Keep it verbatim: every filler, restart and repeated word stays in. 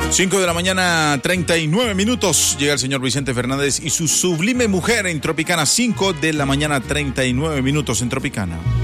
cinco de la mañana, treinta y nueve minutos. Llega el señor Vicente Fernández y su sublime mujer en Tropicana. cinco de la mañana, treinta y nueve minutos en Tropicana.